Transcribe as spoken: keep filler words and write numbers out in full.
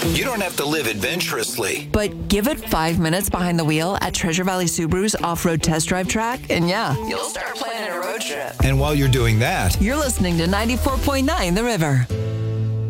You don't have to live adventurously. But give it five minutes behind the wheel at Treasure Valley Subaru's off-road test drive track, and yeah, you'll start planning a road trip. And while you're doing that, you're listening to ninety-four point nine The River.